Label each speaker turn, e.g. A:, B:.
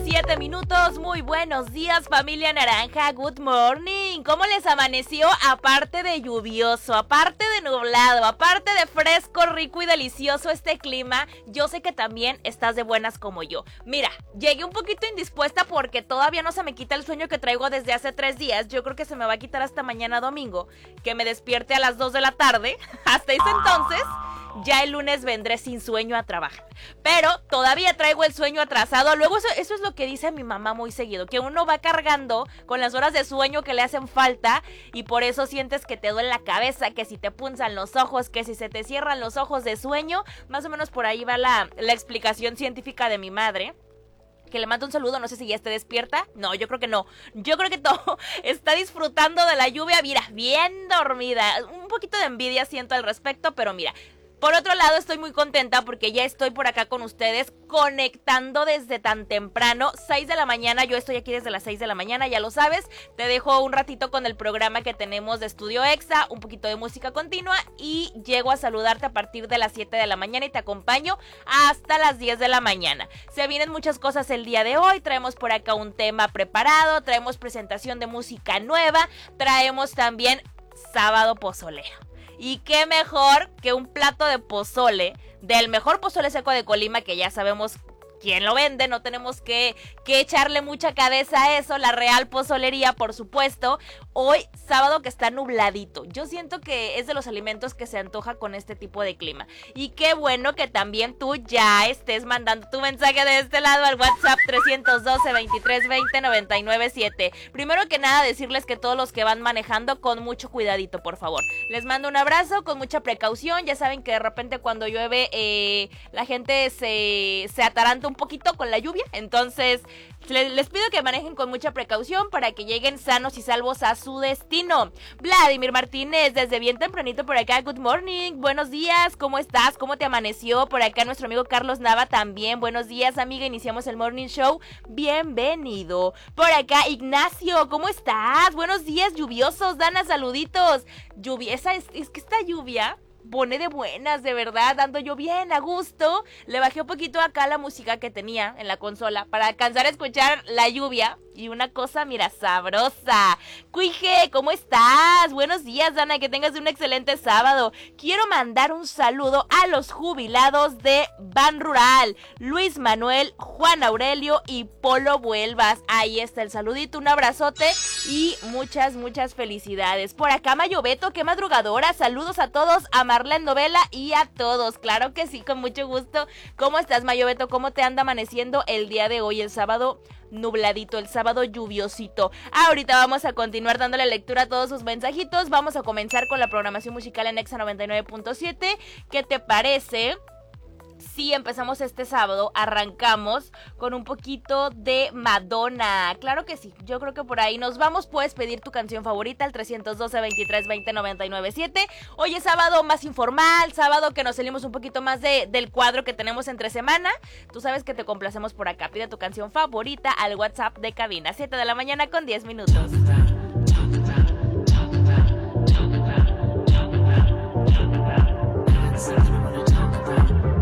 A: 7 minutos, muy buenos días familia naranja, good morning. ¿Cómo les amaneció? Aparte de lluvioso, aparte de nublado, aparte de fresco, rico y delicioso este clima, yo sé que también estás de buenas como yo. Mira, llegué un poquito indispuesta porque todavía no se me quita el sueño que traigo desde hace 3 días. Yo creo que se me va a quitar hasta mañana domingo, que me despierte a las 2 de la tarde. Hasta ese entonces, ya el lunes vendré sin sueño a trabajar. Pero todavía traigo el sueño atrasado. Luego eso es lo que dice mi mamá muy seguido, que uno va cargando con las horas de sueño que le hacen falta y por eso sientes que te duele la cabeza, que si te punzan los ojos, que si se te cierran los ojos de sueño. Más o menos por ahí va la explicación científica de mi madre, que le mando un saludo, no sé si ya esté despierta. No, yo creo que no. Yo creo que todo está disfrutando de la lluvia, mira, bien dormida. Un poquito de envidia siento al respecto, pero mira. Por otro lado, estoy muy contenta porque ya estoy por acá con ustedes conectando desde tan temprano, 6 de la mañana, yo estoy aquí desde las 6 de la mañana, ya lo sabes. Te dejo un ratito con el programa que tenemos de Estudio Exa, un poquito de música continua y llego a saludarte a partir de las 7 de la mañana y te acompaño hasta las 10 de la mañana. Se vienen muchas cosas el día de hoy, traemos por acá un tema preparado, traemos presentación de música nueva, traemos también sábado pozolero. Y qué mejor que un plato de pozole, del mejor pozole seco de Colima, que ya sabemos quién lo vende, no tenemos que echarle mucha cabeza a eso, la Real Pozolería, por supuesto. Hoy, sábado, que está nubladito. Yo siento que es de los alimentos que se antoja con este tipo de clima. Y qué bueno que también tú ya estés mandando tu mensaje de este lado al WhatsApp 312-2320-997. Primero que nada, decirles que todos los que van manejando, con mucho cuidadito, por favor. Les mando un abrazo, con mucha precaución. Ya saben que de repente cuando llueve, la gente se ataranta un poquito con la lluvia, entonces les pido que manejen con mucha precaución para que lleguen sanos y salvos a su destino. Vladimir Martínez, desde bien tempranito por acá, good morning, buenos días, ¿cómo estás? ¿Cómo te amaneció? Por acá nuestro amigo Carlos Nava también, buenos días amiga, iniciamos el morning show, bienvenido. Por acá Ignacio, ¿cómo estás? Buenos días lluviosos, Dana, saluditos. Lluvia, es que esta lluvia pone de buenas, de verdad, ando yo bien a gusto. Le bajé un poquito acá la música que tenía en la consola para alcanzar a escuchar la lluvia. Y una cosa, mira, sabrosa. Cuije, ¿cómo estás? Buenos días, Dana, que tengas un excelente sábado. Quiero mandar un saludo a los jubilados de Ban Rural, Luis Manuel, Juan Aurelio y Polo Vuelvas. Ahí está el saludito, un abrazote y muchas, muchas felicidades. Por acá Mayobeto, qué madrugadora. Saludos a todos, a Marlene Novela y a todos. Claro que sí, con mucho gusto. ¿Cómo estás, Mayobeto? ¿Cómo te anda amaneciendo el día de hoy, el sábado nubladito, el sábado lluviosito? Ahorita vamos a continuar dándole lectura a todos sus mensajitos. Vamos a comenzar con la programación musical en Exa 99.7. ¿Qué te parece si empezamos este sábado? Arrancamos con un poquito de Madonna. Claro que sí, yo creo que por ahí nos vamos. Puedes pedir tu canción favorita al 312-2320-997. Hoy es sábado más informal, sábado que nos salimos un poquito más del cuadro que tenemos entre semana. Tú sabes que te complacemos por acá. Pide tu canción favorita al WhatsApp de cabina, 7 de la mañana con 10 minutos.